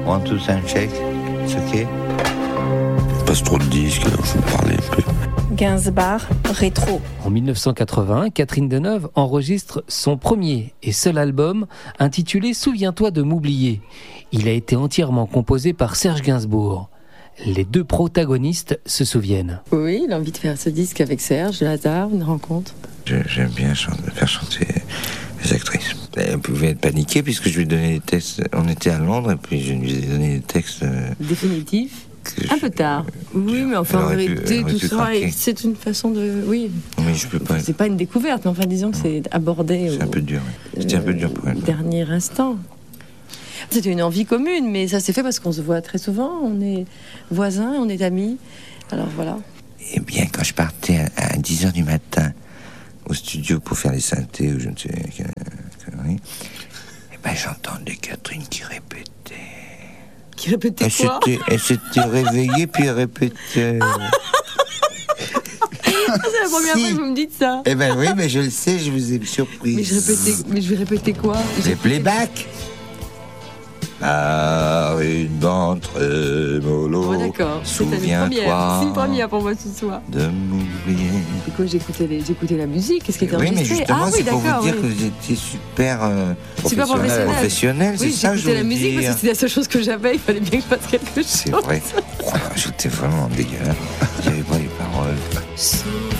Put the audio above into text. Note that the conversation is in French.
One, two, sound check. It's okay. Passe trop de disques, alors je vais parler un peu. Gainsbourg, rétro. En 1981, Catherine Deneuve enregistre son premier et seul album intitulé « Souviens-toi de m'oublier ». Il a été entièrement composé par Serge Gainsbourg. Les deux protagonistes se souviennent. Oui, il a envie de faire ce disque avec Serge, le hasard, une rencontre. J'aime bien faire chanter les actrices. Elle pouvait être paniquée puisque je lui donnais des textes. On était à Londres et puis je lui ai donné des textes. Définitifs. Un peu tard. Oui, mais enfin, en vérité, tout ça, c'est une façon de... Oui. Mais je peux pas... C'est pas une découverte, mais enfin, disons que c'est abordé... C'est un peu dur. C'était un peu dur pour elle. Dernier instant. C'était une envie commune, mais ça s'est fait parce qu'on se voit très souvent. On est voisins, on est amis. Alors voilà. Eh bien, quand je partais à 10h du matin au studio pour faire les synthés ou je ne sais quelle connerie, eh ben, j'entendais Catherine qui répétait. Qui répétait quoi ? Elle s'était réveillée puis elle répétait. C'est la première fois que vous me dites ça. Eh ben oui, mais je le sais, je vous ai surpris. Mais je vais répéter quoi ? Les playbacks. Une d'entre mollo. Oh, d'accord. Souviens-toi. C'est une première pour moi ce soir. De m'oublier. Du coup, j'écoutais la musique. Qu'est-ce qui était enregistré ? enregistré ? Oui, mais justement, c'est pour vous dire oui. que vous étiez super professionnel. C'est oui, ça que je j'écoutais voulais la musique dire. parce que c'était la seule chose que j'avais. Il fallait bien que je fasse quelque chose. C'est vrai. J'étais vraiment dégueulasse. J'avais pas les paroles.